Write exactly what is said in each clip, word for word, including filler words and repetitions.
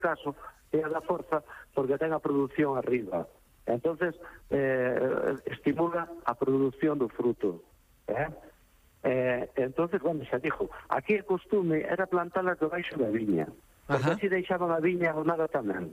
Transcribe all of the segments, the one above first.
caso é a da forza porque ten a produción arriba. Entonces eh, estimula a produción do fruto. Eh? Eh, entonces, bueno, xa dixo, aquí o costume era plantalas debaixo da viña, porque Ajá. así deixaban a viña ao nada tamén.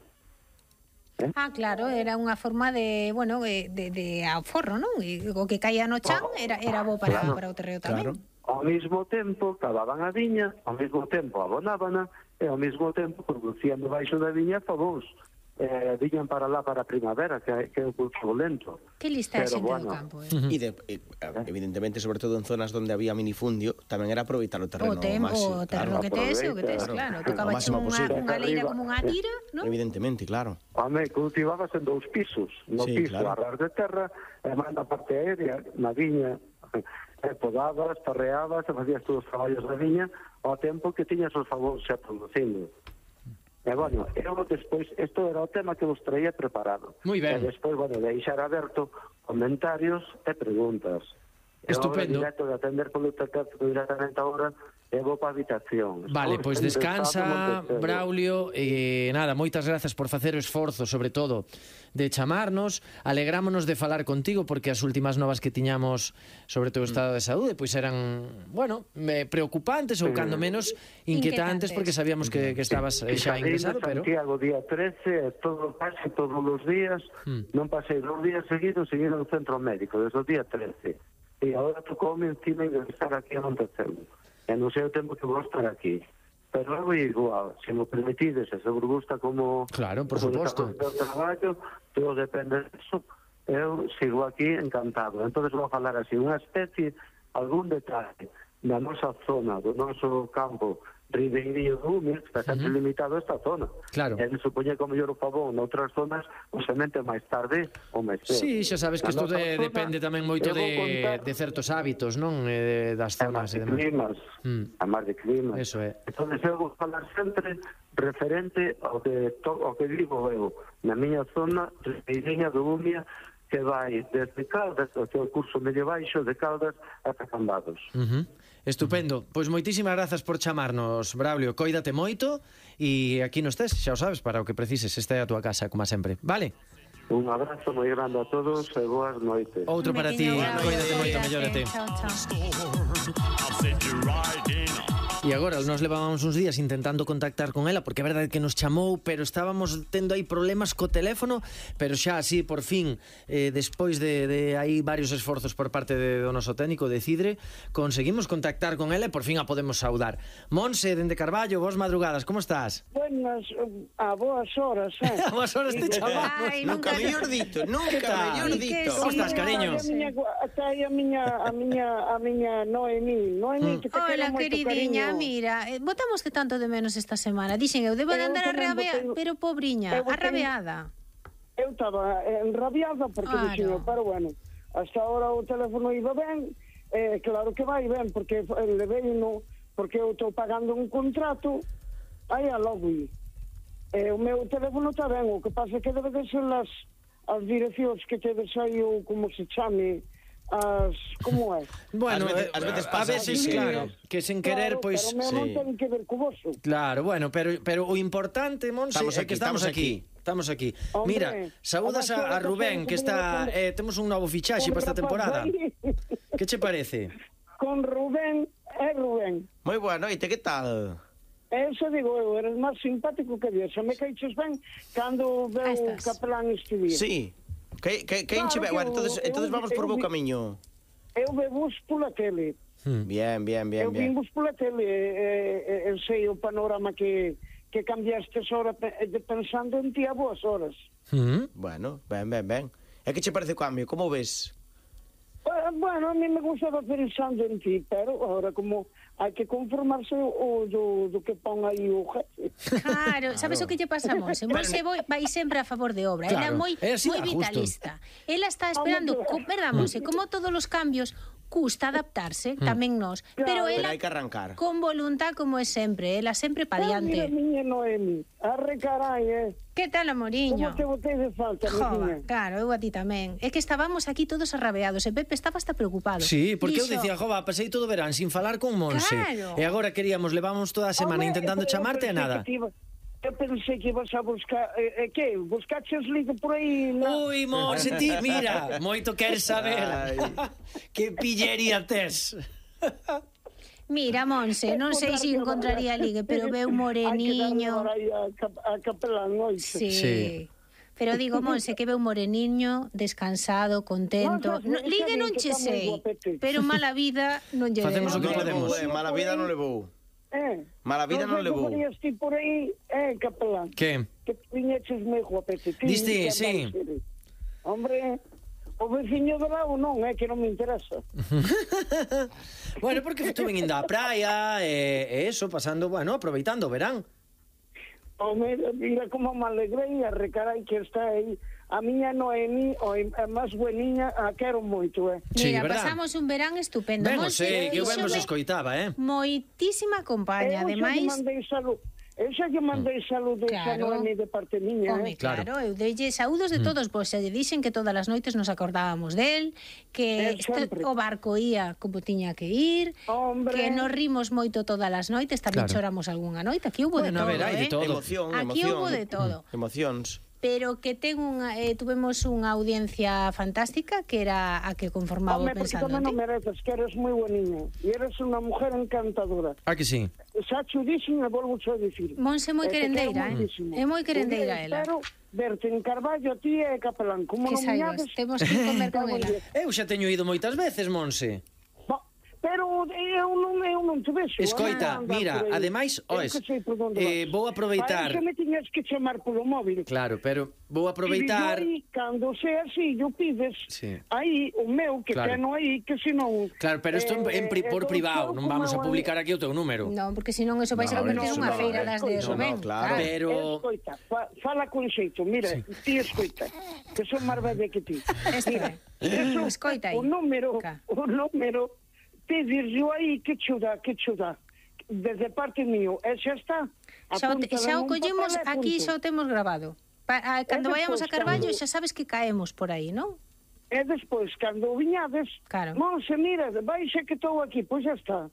Eh? Ah, claro, era unha forma de, bueno, de, de, de aforro, non? E o que caía no chan era, era bo para, claro, para o terreo tamén. Claro. Ao mesmo tempo cavaban a viña, ao mesmo tempo abonábana e ao mesmo tempo producían debaixo da viña favos. Eh, viñan para lá para a primavera, que, que é o cultivo lento. Que lista é xente bueno, do campo, eh? Uh-huh. E de, eh, evidentemente, sobre todo en zonas onde había minifundio, tamén era aproveitar o terreno o tempo, máximo. o terreno Claro, que tes, o que tes, claro. Tocaba máximo unha, posible. unha leira como unha tira, non? Evidentemente, claro. Home, cultivabas en dous pisos. No Sí, piso, claro. a ras de terra, e máis na parte aérea, na viña, e podabas, parreabas, e facías todos os traballos da viña, ao tempo que tiñas os favores xa producindo. E, bueno, eu despois, isto era o tema que vos traía preparado. Moi ben. E despois, bueno, deixar aberto comentarios e preguntas. Estupendo. Eu, directo de atender polo teléfono directamente agora, e vou para a habitación. Vale, pois pues descansa, Braulio, e nada, moitas grazas por facer o esforzo, sobre todo, de chamarnos. Alegrámonos de falar contigo, porque as últimas novas que tiñamos sobre o teu estado de saúde, pois eran, bueno, preocupantes ou cando menos inquietantes, porque sabíamos que, que estabas xa ingresado, pero... Santiago, día trece, todo pase todos os días, mm. non pasei dos días seguidos, seguido no centro médico, desde o día trece. E agora tocoume encima ingresar aquí a Montecelo. E non sei o tempo que vou estar aquí. Pero algo igual, se me permitides, se vos gusta como... Claro, por suposto. O traballo, todo depende disso. Eu sigo aquí encantado. Entón vou falar así, unha especie, algún detalle da nosa zona, do noso campo Ribeirinho do Umia, está sempre uh -huh. limitado a esta zona. Claro. E supoñe que o mellor o pavón noutras zonas, o semente máis tarde ou máis cedo. Sí, xa sabes que isto de, zona, depende tamén moito de, contar, de certos hábitos, non? E das zonas e demais. Climas, mm. a máis de climas. Eso é. Entón, eu vou falar sempre referente ao que, to, ao que vivo eu na miña zona Ribeirinha do Umia, que vai desde Caldas, o seu curso medio baixo, de Caldas ata Cambados. Uh -huh. Estupendo. Pois moitísimas grazas por chamarnos, Braulio. Coídate moito e aquí nos tes, xa o sabes, para o que precises. Esta é a tua casa, como sempre. Vale? Un abrazo moi grande a todos e boas noites. Outro para ti. Coídate moito, mellórate. Chao, chao. E agora nos levábamos uns días intentando contactar con ela, porque é verdade que nos chamou, pero estábamos tendo aí problemas co teléfono, pero xa así, por fin, eh, despois de, de aí varios esforzos por parte de, do noso técnico de Cidre, conseguimos contactar con ela e por fin a podemos saudar. Monse, dende Carballo, vos madrugadas, como estás? Buenas, a boas horas, eh? A boas horas te chamamos. Ai, Nunca mellor dito, nunca mellor dito. Como estás, cariño? Está aí a miña, a miña, a miña Noemí, Noemí, que te Hola, quero moito queridinha, cariño. mira, eh, botamos que tanto de menos esta semana. Dixen, eu debo de andar arrabeada, pero pobriña, arrabeada. Eu estaba enrabiada porque claro. Dixen, pero bueno, hasta ahora o teléfono iba ben, eh, claro que vai ben, porque levei no, porque eu estou pagando un contrato, aí a logo eh, o meu teléfono está ben, o que pasa é que debe de ser as, as direccións que tedes aí, ou como se chame, as, como é? Bueno, as veces, as veces pasa, a veces, sí, claro, que sen querer, claro, pois... Pero sí. Non ten que ver co vosso. Claro, bueno, pero, pero o importante, Monse, estamos é que estamos, estamos aquí. aquí. Estamos aquí. Hombre, mira, saúdas a, a Rubén, que está... Eh, temos un novo fichaxe para esta temporada. Que che parece? Con Rubén é Rubén. Moi boa noite, que tal? Eso digo eu, eres máis simpático que Dios. Se me caíches ben cando veu o capelán este día. Sí. Que, que, que claro, enche ben? Bueno, entonces, eu, entonces vamos eu, por bo camiño. Eu vebus pola tele. Hmm. Bien, bien, bien, eu bien. Eu vimos pola tele, e, e, e sei o panorama que, que cambiaste hora de pensando en ti a boas horas. Mm. Bueno, ben, ben, ben. E que che parece o cambio? Como ves? Bueno, a mí me gustaba pensando en ti, pero ahora como hai que conformarse o do, do que pon aí o jefe. Claro, sabes o que lle pasa a Monse? Monse vai, vai sempre a favor de obra. Claro, ela é moi, así, moi vitalista. Ela está esperando, co, verdad, Monse, como todos os cambios, custa adaptarse, mm. tamén nós. Pero ela, pero hai que arrancar. Con voluntad, como é sempre, ela sempre pa diante. Ah, mira, miña Noemi, arre carai, eh. Que tal, amoriño? Como te botei de falta, Jova, claro, eu a ti tamén. É que estábamos aquí todos arrabeados, e Pepe estaba hasta preocupado. Sí, porque Dixo... eu dicía, jova, pasei todo o verán sin falar con Monse. Claro. E agora queríamos, levamos toda a semana Hombre, intentando chamarte e nada. Iba, Eu pensei que ibas a buscar... Eh, eh, que? Buscaches liga por aí? No? Ui, Monse, ti, mira, moito queres saber. Que pillería tes. Mira, Monse, non sei se encontraría ligue, pero veu moreniño. Hai que darle a, a capelán, oixe. Sí. Sí. Pero digo, Monse, que veu moreniño, descansado, contento. No, No, ligue non che sei, pero mala vida non lle Facemos o que Non podemos. levou, eh, mala vida non levou. Eh, Mala vida non levou. Non ti por aí, eh, capelán. Que? Que viñeches moi guapete. Ti, Diste, que sí. máis, hombre, o veciño do lado non, é que non me interesa. Bueno, porque estuve indo á praia e, e eso, pasando, bueno, aproveitando o verán. Home, mira como me alegrei a recarai que está aí. A miña Noemi, a máis bueniña, a quero moito, eh. Sí, Mira, verdad? pasamos un verán estupendo. Ben, Monse, sei, que eu ben vos fíxome escoitaba, eh? moitísima compañía, Eu xa lle ademais. mandei salud. Eu xa lle mandei saludos a Claro. Noemi de parte miña, Home, eh. Claro. claro, eu deille saúdos de todos, pois se lle dixen que todas as noites nos acordábamos del, que Eh, este, sempre. o barco ía como tiña que ir, Hombre. que nos rimos moito todas as noites, tamén Claro. choramos algunha noite, aquí hubo Bueno, a de todo, ver, hai de eh? todo. Emoción, Aquí emoción. hubo de todo. Emocións. Pero que ten unha, eh, tuvemos unha audiencia fantástica que era a que conformaba Home, o porque tamén Pensándote. non mereces, que eres moi bueniña. E eres unha mujer encantadora. Ah, que sí? Xa cho dixen e volvo a dicir. Monse moi Eh, te querendeira, quero eh? moitísimo. É moi querendeira Un día ela. Espero verte en Carballo, ti e Capelán. Como Que non saibas, miñades... temos que comer con ela. Eu xa teño ido moitas veces, Monse. Bo, pero eu non, eu non te vexo. Escoita, anda mira, por aí. ademais, Eu oes, que sei por onde eh, vas. vou aproveitar- Para iso me tiñas que chamar polo móvil. Claro, pero vou aproveitar... E digo aí, cando sea así, yo pides Sí. aí o meu, que Claro. teno aí, que senón... Claro, pero isto en, en pri, eh, por eh, privado, non vamos a como- publicar aquí o teu número. Non, porque senón eso vai No, a converter eso unha no, feira eh. das de No, no, Rubén. claro. Pero... Escoita, fa, fala con xeito, mira, Sí. ti escoita, que son máis bella que ti. Este, Eso, escoita aí. o número, Ca. o número, te dirxo aí que chuda, que chuda, desde parte mío, e xa está. Xa, o te- Apúntala xa o nun collemos, papel e aquí punto. xa o temos grabado. Pa, a, cando E vayamos a despois, Carballo cando- xa sabes que caemos por aí, non? E despois, cando viñades, Claro. Monse, mira, baixa que estou aquí, pois xa está.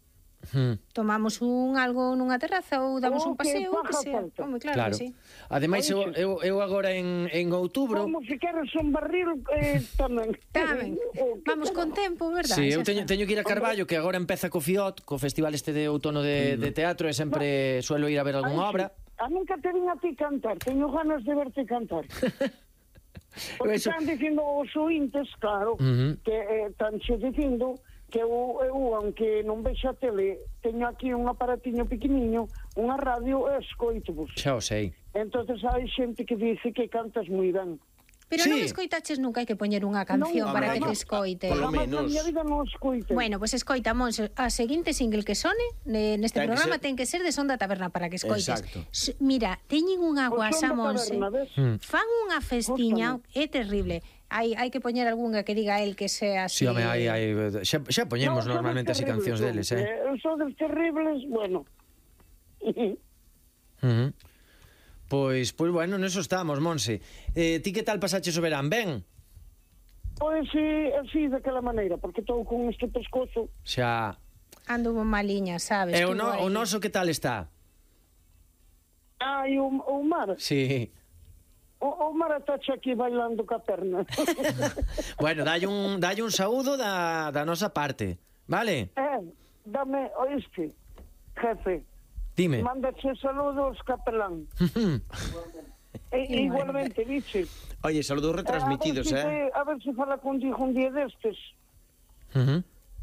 Hmm, Tomamos un algo nunha terraza ou damos O un paseo, que o que faga sea. falta. Home, claro, claro. que sí. Ademais, eu, eu, eu agora en, en outubro... Como se queres un barril eh, tamén. Tamén. O que Vamos con queras. tempo, verdad? Sí, eu Xa teño, está. teño que ir a Carballo, que agora empeza co Fiot, co festival este de outono de, de teatro, e sempre suelo ir a ver algunha Ai, obra. sí. A nunca te vin a ti cantar, teño ganas de verte cantar. Porque Eso- están dicindo os ointes, claro, Ujú. que eh, están che dicindo que eu, eu, aunque non vexo a tele, teño aquí un aparatiño pequeniño, unha radio e escoitovos. Xa o sei. Entonces hai xente que dice que cantas moi ben. Pero Sí. non escoitaches nunca, hai que poñer unha canción Non, para home, que te no. escoite. Por lo Jamás na menos. miña vida non escoite. Bueno, pois pues escoita, Monse, a seguinte single que sone ne- neste Ten que programa ser- ten que ser de Son da Taberna para que escoites. Exacto. S- Mira, teñen unha O son guasa, da Monse. taberna, ves? Hmm. Fan unha festiña, é terrible. Hai hai que poñer algunha que diga el que sea Sí, así. home, hai, hai, xa, xa poñemos No, normalmente así sodes cancións deles, terribles, eh? eh? Sodes terribles, bueno. Uh -huh. Pois, pois bueno, neso estamos, Monse. Eh, ti que tal pasaches o verán? Ben? Pois sí, así, daquela maneira, porque estou con este pescozo. Xa... Ando un maliña, sabes? E o, Estuvo no, aí. o noso que tal está? Ai, o, o mar. Sí. O, o mar atacha aquí bailando ca perna. Bueno, dalle un, dalle un saúdo da, da nosa parte, vale? eh, dame, oíste, jefe, Dime. mándache saludos, capelán. E, igualmente, dice. Oye, saludos retransmitidos, a ver si eh? te- a ver se fala contigo un día destes. Uh -huh.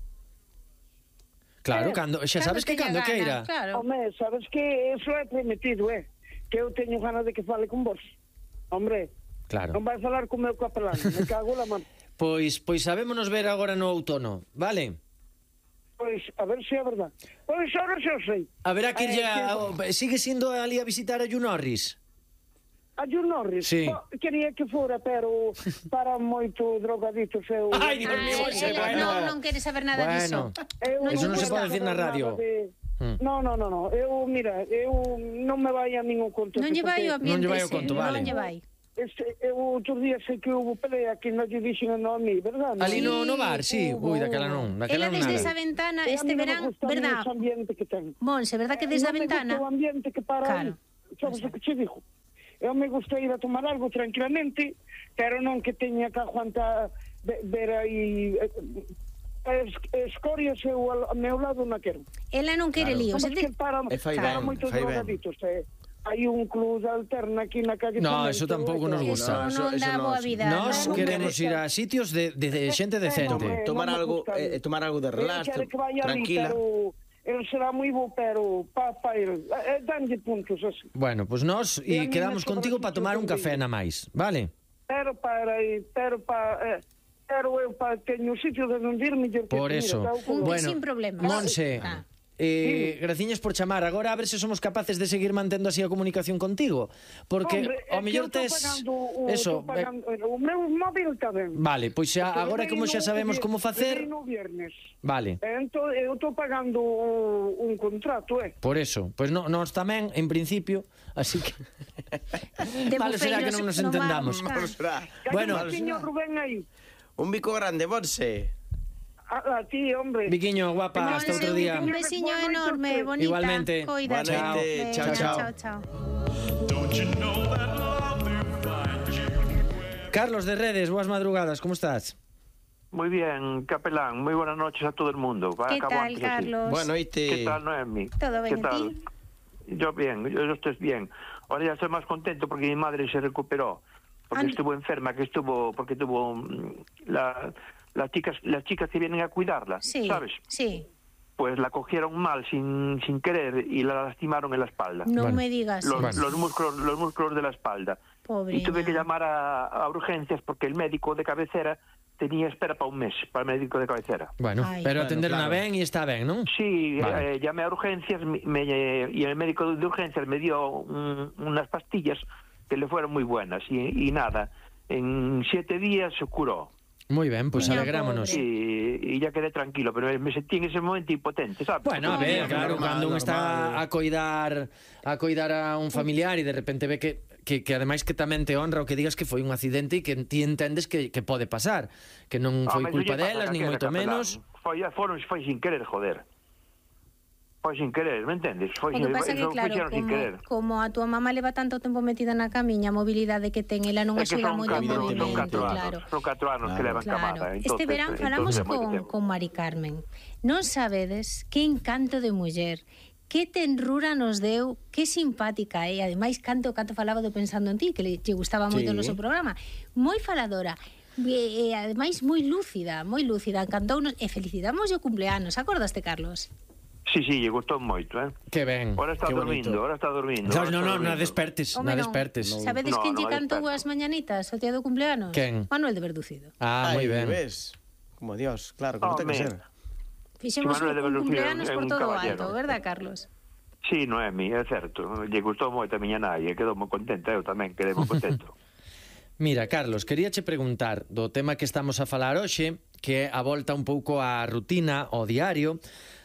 Claro, Eh, cando, xa sabes que teña cando gana, queira. Claro. Home, sabes que eso é prometido, eh? Que eu teño ganas de que fale con vos. Hombre, Claro. non vai falar co meu capelán, me cago la man. Pois, pois sabémonos ver agora no outono, vale? Pois, a ver se é verdad. Pois, ahora xa o sei. Haberá que ir Eh, ya... que- Sigue siendo ali a visitar a Yu Norris? A Jun Norris, Sí. oh, quería que fora, pero para moito drogadito seu. Ai, Dios mío, Ah, Monse, ela bueno. non, non quere saber nada Bueno. diso. Eu Eso non se quero pode decir na saber radio. nada de- Mm. No, no, no, no. Eu, mira, eu non me vai a ningún conto. Non lle vai o ambiente, Non lle vai o ese, conto, vale. non lle vai. Este, eu outro día sei que houve pelea que non lle dixen a mí, verdad? Ali no, Sí, no bar, sí. hubo, Ui, daquela non, daquela Ela non desde nada. esa ventana, E a este mí non me verán, gusta a mí verdad? ese ambiente que ten. Monse, verdad que desde a Non me gusta ventana? o ambiente que para Claro. aí. sabes o que che digo? Eu me gusta ir a tomar algo tranquilamente, pero non que teña que aguantar ver aí escorias eu ao meu lado non quero. Ela non quere líos. É que para, para moitos drogaditos, eh. Hai un club alterna aquí na calle. No, eso tampouco nos gusta. Eso non dá boa vida. Nos queremos ir a sitios de xente decente. Tomar algo tomar algo de relax, tranquila. El será moi bo, pero pa, pa el, eh, danlle puntos así. Bueno, pois pues nós e quedamos contigo para tomar un café na máis, vale? Pero para, pero para, eh, pero eu pa teño sitio de non ir mellor que por eso. Un bueno, sin problemas. Monse, ah. Eh, graciñas por chamar. Agora a ver se somos capaces de seguir mantendo así a comunicación contigo, porque ao mellor tes eso, pagando, o meu móvil está ben. Vale, pois xa agora como xa sabemos como facer. Vale. Entón eu estou pagando un contrato, eh. Por eso, pois no, nós tamén en principio, así que malo será que non nos entendamos. Bueno, Rubén aí. Un bico grande, Monse. A ti, hombre. Viquiño, guapa, hasta outro día. Un besiño enorme, bonita. Igualmente. Cuídate. Chao, chao, chao. Chao. Carlos de Redes, boas madrugadas, como estás? Muy bien, capelán, muy buenas noches a todo el mundo. ¿Qué tal, Carlos? Bueno, oíste. ¿Qué tal, Noemi? Todo bien, ¿Qué tal? ¿y ti? Yo bien, yo estoy bien. Ahora ya estoy más contento porque mi madre se recuperó. Porque And... estuvo enferma, que estuvo, porque tuvo la... Las chicas, las chicas que vienen a cuidarla, sí, ¿sabes? Sí. Pues la cogieron mal, sin, sin querer, y la lastimaron en la espalda. No bueno. me digas los, eso. Los músculos, los músculos de la espalda. Pobre. Y tuve que llamar a, a urgencias porque el médico de cabecera tenía espera para un mes, para el médico de cabecera. Bueno, Ay. pero atenderla bueno, claro. ben y está ben, ¿no? Sí, vale. eh, llamé a urgencias me, me, y el médico de urgencias me dio un, unas pastillas que le fueron muy buenas y, y nada, en siete días se curó. Muy ben, pois pues alegrámonos. Sí, e ya quedé tranquilo, pero me sentí en ese momento impotente, sabes? Bueno, a ver, claro, cando un está a coidar a coidar a un familiar e de repente ve que que, que ademais que tamén te honra o que digas que foi un accidente e que ti entendes que, que pode pasar, que non foi culpa delas, nin moito menos. Foi, foron, foi sin querer, joder. Foi sin querer, me entendes? Foi, o que pasa que, claro, como, como a tua mamá leva tanto tempo metida na camiña, a mobilidade que ten, ela non axuda moito ao movimento, claro. Son catro anos que levan camada. Este verán falamos con, con Mari Carmen. Non sabedes que encanto de muller, que tenrura nos deu, que simpática é, ademais canto canto falaba do Pensando en ti, que lle gustaba moito o noso programa. Moi faladora. E, e ademais moi lúcida, moi lúcida, encantounos e felicitamos o cumpleanos. Acordaste, Carlos? Sí, sí, lle gustou moito, eh? Que ben. Ahora está dormindo, ahora está dormindo. No, no, no, non despertes, non despertes. No. Sabedes quen lle cantou as mañanitas o día do cumpleanos? Quen? Manuel de Verducido. Ah, moi ben. Ves? Como Dios, claro, como oh, ten que ser. Fixemos un cumpleanos por todo o alto, verdad, Carlos? Sí, Noemi, é certo. Lle gustou moito a miña nai, e quedou moi contenta, eu tamén quedei moi contento. Mira, Carlos, queríache preguntar do tema que estamos a falar hoxe, que é a volta un pouco á rutina, ao diario,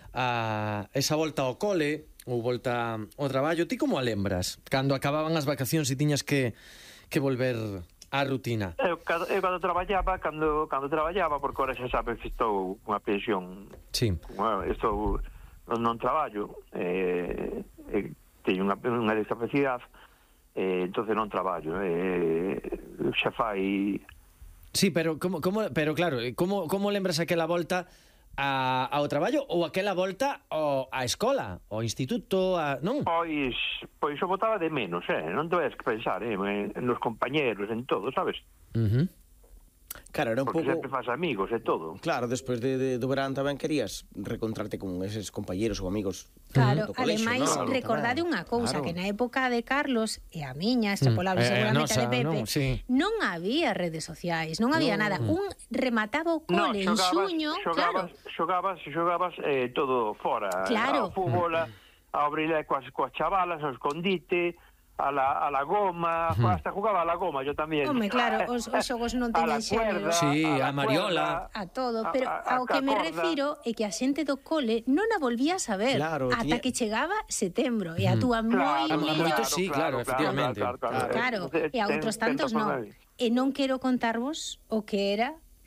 a esa volta ao cole ou volta ao traballo. Ti como a lembras? Cando acababan as vacacións e tiñas que, que volver á rutina. Eu, eu cando traballaba, cando, cando traballaba, porque ahora xa sabes que estou unha pensión, sí. Bueno, estou non traballo, eh, eh, teño unha, unha discapacidade, eh, entonces non traballo, eh, xa fai... Sí, pero como, como pero claro, como, como lembras aquela volta a, ao traballo ou aquela volta ao, á escola, ao instituto, a, non? Pois, pois o botaba de menos, eh? Non te vais que pensar, eh? En nos compañeros, en todo, sabes? Uh -huh. Claro, era un porque pouco... sempre faz amigos e todo. Claro, despois de, de, do verán tamén querías recontrarte con eses compañeros ou amigos. Claro, do colexio, ademais, ¿no? recordade unha cousa, claro. Que na época de Carlos e a miña, extrapolable mm. seguramente eh, nosa, a de Pepe, non, sí. non había redes sociais, non había no. nada. Un remataba o cole no, xogabas, en xuño, xogabas, claro. Xogabas, xogabas eh, todo fora. Claro. Ao fútbol, a, a abrirle coas, coas chavalas, ao escondite, a la, a la goma, uh -huh. hasta jugaba a la goma, yo tamén. Home, claro, os, os xogos non teñen xénero. Sí, a, a cuerda, Mariola. A todo, pero a, a, ao que me corda. refiro é que a xente do cole non a volvía a saber claro, ata tía... que chegaba setembro, e a túa moi claro, unida. Moito sí, claro, efectivamente. Claro, claro. E a outros tantos non. E non quero contarvos o que era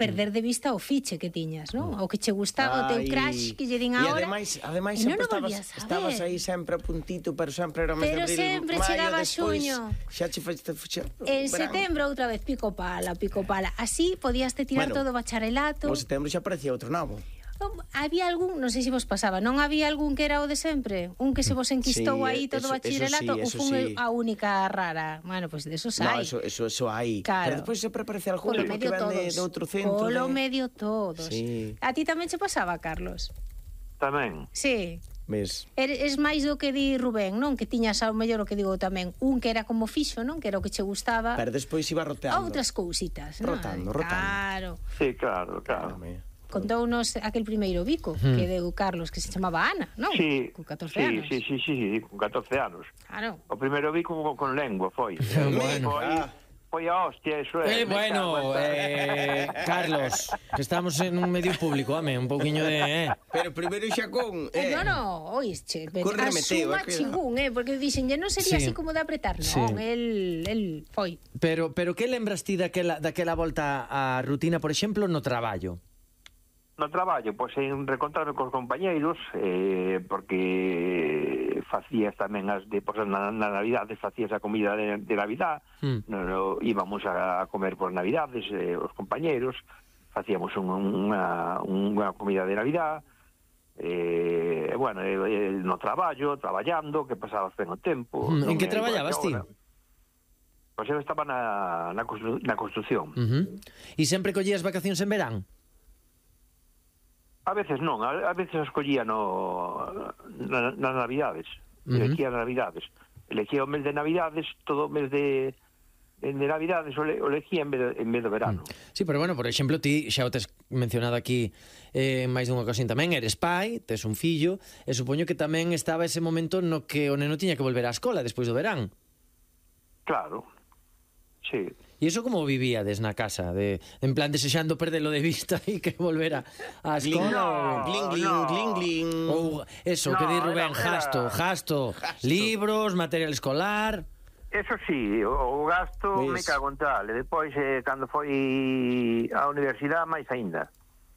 perder de vista o fiche que tiñas, non? O que che gustaba, o teu crush que lle din E agora. ademais, ademais e non sempre o estabas, volvías a estabas ver. aí sempre a puntito, pero sempre era o mes de Pero abril, sempre maio, chegaba despois, xuño. xa che fai... Xa, En verán. setembro outra vez pico pala, pico pala. Así podías te tirar Bueno, todo o bacharelato. O setembro xa parecía outro nabo. Había algún, non sei se vos pasaba, non había algún que era o de sempre? Un que se vos enquistou Sí, aí todo o eso- bacharelato eso sí, ou fun eso sí. a única rara? Bueno, pois pues de esos No, hai. eso, eso, eso hai. Claro. Pero despois sempre aparece algún Polo que medio ven de, todos. de outro centro. Polo de... medio todos. Sí. A ti tamén che pasaba, Carlos? Tamén. Sí. Ves? Eres máis do que di Rubén, non? Que tiñas ao mellor o que digo tamén, un que era como fixo, non? Que era o que che gustaba. Pero despois iba roteando. Outras cousitas, non? Rotando, rotando. Claro. Sí, claro, claro. Home. Contounos aquel primeiro bico que deu Carlos, que se chamaba Ana, non? Sí, Con catorce sí, anos. sí, sí, sí, sí, con catorce anos. Claro. O primeiro vi con, con lengua, foi. Bueno. Foi, Ah. foi a hostia, eso é. Eh, bueno, eh, Carlos, que estamos en un medio público, home, un pouquiño de... Eh. Pero primeiro xa con... Eh, Eh, no, no, oíste, Con remeteo, asuma eh, que- chigún, eh, porque dixen, non sería Sí. así como de apretar, non, Sí. el, el foi. Pero, pero que lembras ti daquela, daquela volta á rutina, por exemplo, no traballo? No traballo, pois en recontarme cos compañeiros, eh, porque facías tamén as de, pois, na, na Navidades facías a comida de, de Navidad, Mm. no, no, íbamos a comer por Navidades, eh, os compañeiros, facíamos un, unha, unha comida de Navidad, eh, bueno, eh, no traballo, traballando, que pasabas ben o tempo. Mm, en non que é igual traballabas que ti? agora. Pois eu estaba na, na, constru, na construcción. Uh -huh. E sempre collías vacacións en verán? A veces non, a, a veces as collía no, na, nas Navidades. Uh -huh. Elegía as Navidades. Elegía o mes de Navidades, todo o mes de, de, de Navidades o, le, o elegía en vez, de, en vez do verano. Sí, pero bueno, por exemplo, ti xa o tes mencionado aquí eh, máis dunha ocasión tamén, eres pai, tes un fillo, e supoño que tamén estaba ese momento no que o neno tiña que volver á escola despois do verán. Claro, sí. E iso como vivíades na casa? De, en plan, desexando perdelo de vista e que volvera á escola? No, Gling, gling, no. gling, gling. Ou, ou eso, No, que di Rubén, era- era- gasto, gasto, Gasto. libros, material escolar... Eso sí, o, o gasto Ves. me cago en tal. E depois, eh, cando foi á universidade, máis aínda.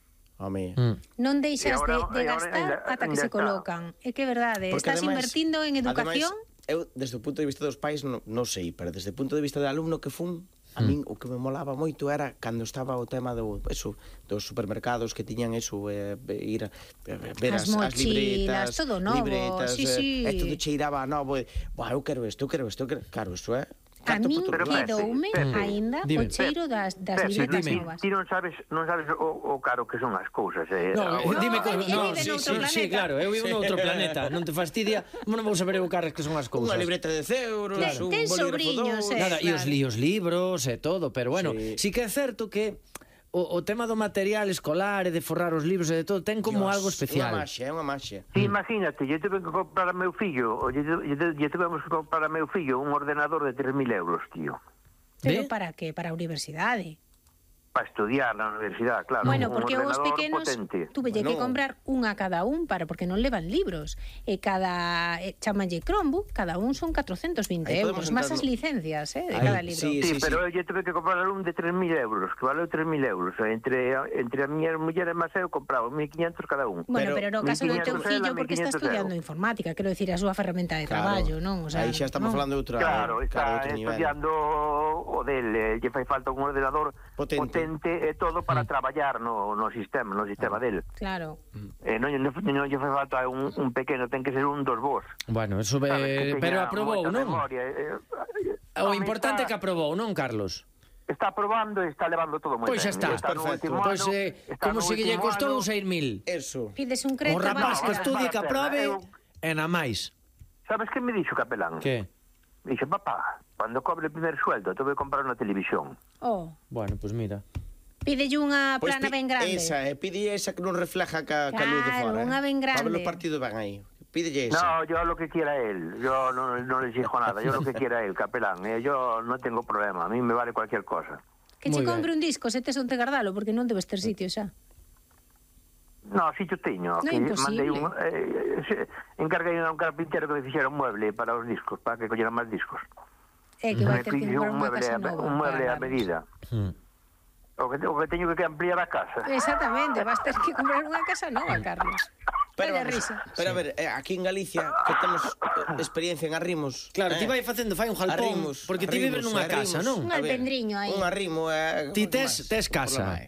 Home. Mm. Non deixas E agora- de, de e agora gastar ainda- ata que ainda se está. colocan. É que é verdade, Porque estás ademais- invertindo en educación. Ademais, eu, desde o punto de vista dos pais, non, non sei, pero desde o punto de vista de alumno que fun, a min o que me molaba moito era cando estaba o tema do, eso, dos supermercados que tiñan eso, eh, ir a eh, ver As as, as mochilas, libretas, todo novo, libretas, sí, eh, sí. e todo cheiraba a novo, e, "Buah, eu quero isto, eu quero isto, eu quero..." Claro, iso é... A carto min por Pero, todos lados. quedoume Pepe, aínda o dime. cheiro das, das Pepe, libretas dime. novas. Ti non sabes, non sabes o, o caro que son as cousas. Eh. No, Agora- dime co- él no, vive sí, noutro sí, sí, planeta. claro, eu vivo noutro planeta, non te fastidia, non vou saber eu caras que son as cousas. Unha libreta de dez euros, Ten- un ten bolígrafo sobriños, dous. eh. Nada, e os claro. líos libros e todo, pero bueno, sí, Sí. que é certo que o, o tema do material escolar e de forrar os libros e de todo ten como Dios, algo especial. Unha maxia, é unha maxia. Ti imagínate, yo tuve que comprar a meu fillo, o lle, lle, lle tuvemos que comprar a meu fillo un ordenador de tres mil euros, tío. Pero ¿De? para que? Para a universidade. Para estudiar na universidade, claro. Bueno, un porque os ordenador pequenos potente. tuvelle que Bueno. comprar un a cada un para porque non levan libros. E cada eh, chamanlle Chromebook, cada un son catrocentos vinte Aí euros, podemos máis entrar as no- licencias, eh, de Aí, cada libro. sí, Sí, sí, pero sí. eu lle tuve que comprar un de tres mil euros, que valeu tres mil euros. Entre, entre a miña muller e máis eu compraba mil quinhentos cada un. Bueno, pero, Pero no caso do teu mil quinhentos fillo euros, porque está mil quinhentos estudiando euros. informática, quero dicir, a súa ferramenta de Claro. traballo, non? O sea, Aí xa estamos non. falando de outra, Claro, está outro nivel. estudiando o del, eh, lle fai falta un ordenador Potente. potente e todo para traballar no, no sistema, no sistema del. Claro. Eh, non, non, non lle fai falta un, un pequeno, ten que ser un dos vos. Bueno, eso Sabes, be... que pero teña aprobou, moita non? memoria, eh, eh, O home, importante é está- que aprobou, non, Carlos? Está aprobando e está levando todo moi Pois ben. xa está, Está no perfecto. último Pois ano, eh, está como no se que lle último costou ano. seis mil. Eso. Pides un O crédito, rapaz que vamos, estudie, que Para aprobe, eu- e na máis. Sabes que me dixo Capelán? Que? Dixo, papá, cando cobre o primer sueldo, te voy a comprar unha televisión. Oh, Bueno, pois pues mira. pídelle unha Pois plana pi- ben grande. Esa, eh, pide esa que non refleja ca, ca luz de Claro, fora. unha ben grande. Para ver o partido van aí. Pídelle esa. No, yo lo que quiera él. Yo no, no le exijo nada. Yo lo que quiera él, Capelán. Eh, yo no tengo problema. A mí me vale cualquier cosa. Que che Moi compre un disco, se tes onde gardalo, porque non debes ter sitio xa. No, si yo teño. No, que imposible. mandei un, eh, se, encarguei a un carpintero que me fixera un mueble para os discos, para que collera máis discos. É que vai Me ter que fixo comprar un unha mueble, casa a, nova. un mueble para a darnos. medida. Hmm. O que, o que teño que ampliar a casa. Exactamente, vas ter que comprar unha casa nova, Carlos. Pero, Vaya risa. pero a ver, eh, aquí en Galicia, que temos eh, experiencia en arrimos... Claro, eh, ti vai facendo, fai un jalpón, arrimos, porque ti vives arrimos, nunha arrimos. casa, non? Un A ver, alpendriño aí. Un arrimo... Eh, Ti tes, máis, tes o casa. problema é-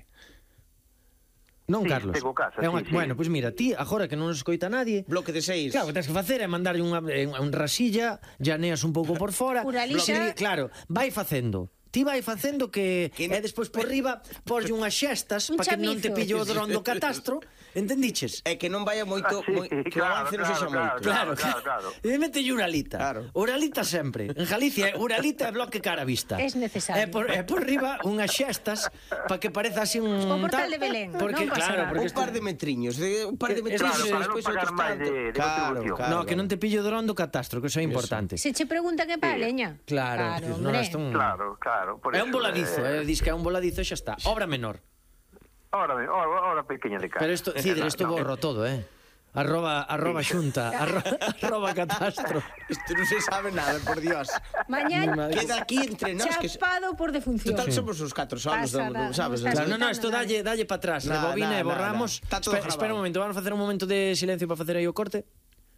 Non, Sí, Carlos? tengo casa, É unha... sí, sí. Bueno, pois pues mira, ti, agora que non nos escoita nadie... Bloque de seis. Claro, o que tens que facer é mandarlle unha, un rasilla, llaneas un pouco por fora... Uralixa. Siri- Claro, vai facendo... Ti vai facendo que, Que e despois por riba porlle unhas xestas Un para que non te chamizo. pillo o dron do catastro, entendiches? É que non vaya moito... Ah, sí, moi, que o claro, avance non sexa claro, moito. Claro, claro, claro. E mete Uralita. Claro. Uralita sempre. En Galicia, é Uralita é bloque cara a vista. Es necesario. É por, é por riba unhas xestas para que pareza así un... O portal tal- de Belén, Porque, non pasa claro, nada. porque Un par de metriños, de, un par de metriños Claro, e para non despois pagar outros máis tanto. de- de Claro, contribución. claro. No, que non te pillo o dron do catastro, que eso é importante. Se che preguntan que para a leña. Claro, claro, non, hombre. isto un- Claro, claro. Por É un eso, voladizo, eh, eh, dis que é un voladizo e xa está. Obra menor. Ahora, ahora, ahora pequeña de casa. Pero isto, Cidre, isto No, no. borro todo, eh. Arroba, arroba xunta, arroba, arroba catastro. Isto non se sabe nada, por Dios. Mañá Queda aquí entre nós que... chapado por defunción. Total, somos os catro solos, Pasa do- nada, do- sabes? non estás Claro, no, no, gritando isto nada. dalle, dalle para atrás, Nah, rebobina nah, e nah, borramos. nah. Está todo Espe- grabado. espera un momento, vamos a facer un momento de silencio para facer aí o corte.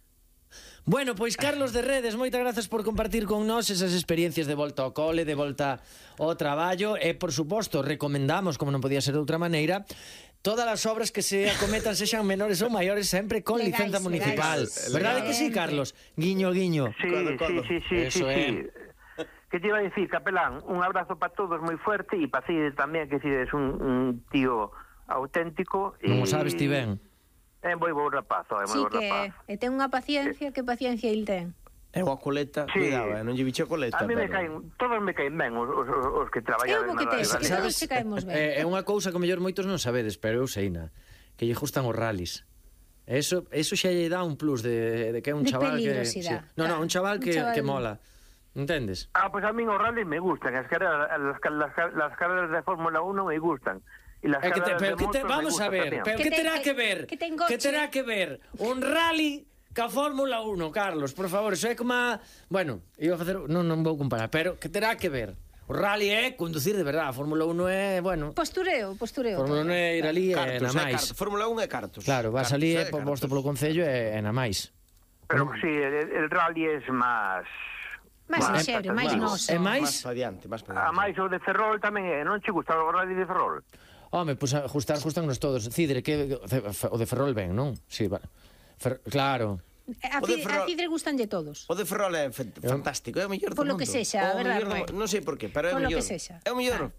Bueno, pois Carlos de Redes, moitas grazas por compartir con nós esas experiencias de volta ao cole, de volta ao traballo e, por suposto, recomendamos, como non podía ser de outra maneira, todas as obras que se acometan sexan menores ou maiores sempre con Legais, licenza municipal. legais. Verdade que sí, Carlos? Guiño, guiño. Sí, Codo, sí, codo. sí, sí, Eso sí, é. sí. Que te iba a decir, capelán, un abrazo para todos moi fuerte e para Cide tamén, que Cide es un, un tío auténtico. Non o e- sabes ti ben. É moi bo rapaz, é moi Sí, bo que rapaz. e ten unha paciencia, que paciencia il ten. É unha coleta, Sí. cuidado, eh, non lle biche a coleta. A mí me pero- caen, todos me caen ben os, os, os que traballan Eu vou que na te- radio. que todos se caemos ben. É, é unha cousa que mellor moitos non sabedes, pero eu seina, que lle gustan os rallies. Eso, eso xa lle dá un plus de, de que é un De chaval que... peligrosidad. No, no, un chaval Un que, chaval- que mola. Entendes? Ah, pues a mí os rallies me gustan, as carreras, las, las, las carreras de Fórmula uno me gustan. Y las É que te, carreras pero de que te, motos me vamos a gustan ver, tamén. pero Que que ten- terá que- que ver? que ten Que coche. terá que ver un rally ca Fórmula uno, Carlos, por favor, eso é como a... Bueno, iba a facer, non, non vou comparar, pero que terá que ver? O rally é conducir de verdade, a Fórmula uno é, bueno, Postureo, postureo. Fórmula uno é ir ali e Cartos, na eh, máis. cartos. Fórmula un é cartos. Claro, vas ali Cartos, é eh, posto cartos. polo Concello e, e na máis. Pero sí, el, el rally es más... Máis más lixeiro, máis atractivo. noso. É Máis máis... pa diante, máis pa A diante. máis o de Ferrol tamén é, non che gusta o rally de Ferrol? Home, pois pues, ajustar, ajustarnos todos. Cidre, que o de Ferrol ben, non? Sí, vale. Fer, claro. A, O de Cidre, Ferrol- a Cidre gustanlle todos. O de Ferrol é fe- fantástico, é o mellor do Polo mundo. que sexa, O verdad, mellor do- Rubén? Non sei por qué, pero é o Polo mellor. que sexa. É o mellor.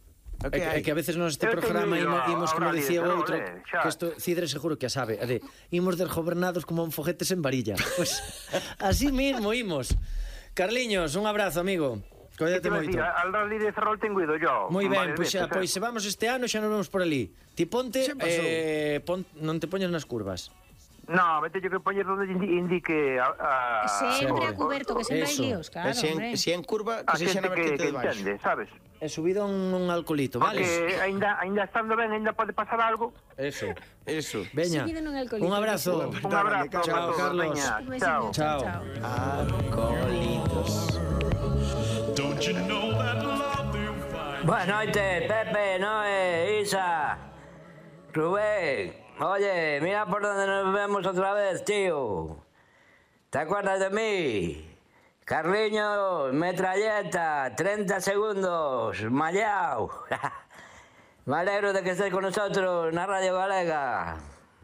É o É que, é hai. que a veces neste Eu programa teño ido imos, ao- imos ao como rally de dicía o Ferrol, outro, eh, xa. que isto Cidre seguro que a sabe, é de, imos desgobernados como un foguetes en varilla. Pues así mismo imos. Carliños, un abrazo, amigo. Coídate Te iba a moito. decir, al rally de Ferrol tengo ido yo. Moi ben, varias pois xa, veces, eh. pois se vamos este ano xa nos vemos por ali. Ti ponte, Xa pasou. eh, pon, non te poñas nas curvas. No, vete yo que poñer donde indi- indique a... a Sempre sempre. a cuberto, que sempre hai Eso. líos, claro, E se en, hombre. se en curva, a que sexa na xente que, vertente que de baixo. entende, sabes? E subido un, un alcoholito, vale? Porque ainda, ainda estando ben, ainda pode pasar algo. Eso. Eso. Veña. Subido nun alcoholito. Un abrazo. Un abrazo Chao, para todos, Carlos. veña, Un besiño, chao. Chao. Alcoholitos. Don't you know that love you find? Buenas noches, Pepe, Noé, Isa, Rubén. Oye, mira por donde nos vemos otra vez, tío. ¿Te acuerdas de mí? Carliños, metralleta, treinta segundos, mallao. Me alegro de que estés con nosotros en la Radio Galega.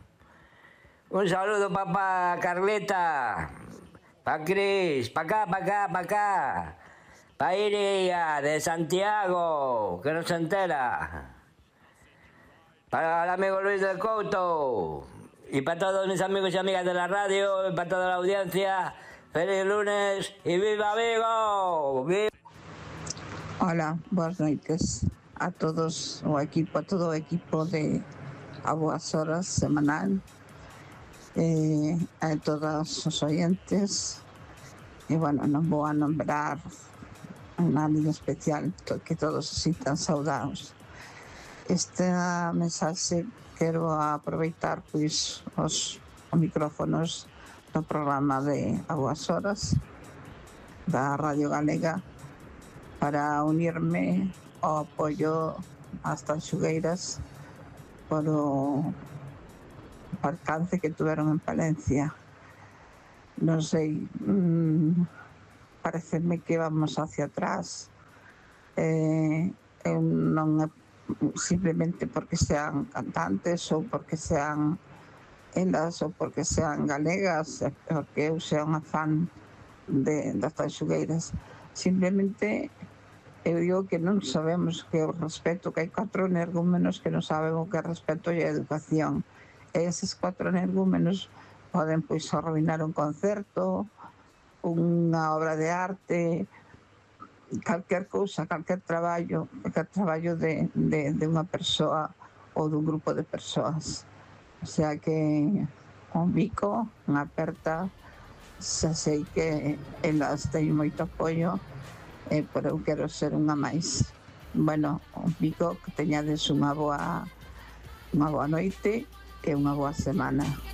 Un saludo para Carlita, para Cris, para acá, para acá, para acá. Pa' Iria, de Santiago, que no se entera. Para el amigo Luis del Couto. Y para todos mis amigos y amigas de la radio, y para toda la audiencia, feliz lunes y viva Vigo. ¡Viva! Hola, boas noites a todos o equipo, a todo o equipo de A Boas Horas semanal, eh, a todos os oyentes. E, bueno, non vou a nombrar a nadie especial, to- que todos se sintan saudados. Esta mensaxe quero aproveitar pois os, os micrófonos do programa de A Boas Horas da Radio Galega para unirme ao apoio as Tanxugueiras por o alcance que tuveron en Palencia. Non sei, mmm, pareceme que vamos hacia atrás. Eh, eu non é simplemente porque sean cantantes ou porque sean elas ou porque sean galegas, porque eu sea unha fan de, das Tanxugueiras. Simplemente eu digo que non sabemos que o respeto, que hai catro energúmenos que non saben o que é respeto e a educación. E eses catro energúmenos poden pois arruinar un concerto, unha obra de arte, calquer cousa, calquer traballo, calquer traballo de, de, de unha persoa ou dun grupo de persoas. O sea que un bico, unha aperta, xa sei que elas teñen moito apoio, eh, pero eu quero ser unha máis. Bueno, un bico, que teñades unha boa, unha boa noite e unha boa semana.